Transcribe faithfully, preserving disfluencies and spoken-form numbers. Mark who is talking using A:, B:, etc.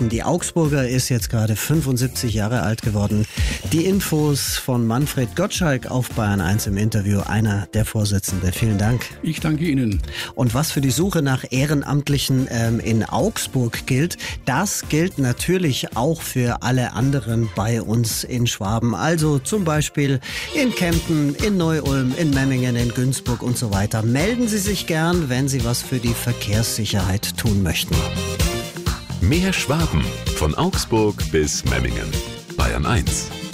A: Kempten. Die Augsburger ist jetzt gerade fünfundsiebzig Jahre alt geworden. Die Infos von Manfred Gottschalk auf Bayern eins im Interview, einer der Vorsitzenden. Vielen Dank.
B: Ich danke Ihnen.
A: Und was für die Suche nach Ehrenamtlichen ähm, in Augsburg gilt, das gilt natürlich auch für alle anderen bei uns in Schwaben. Also zum Beispiel in Kempten, in Neu-Ulm, in Memmingen, in Günzburg und so weiter. Melden Sie sich gern, wenn Sie was für die Verkehrssicherheit tun möchten.
C: Mehr Schwaben. Von Augsburg bis Memmingen. Bayern eins.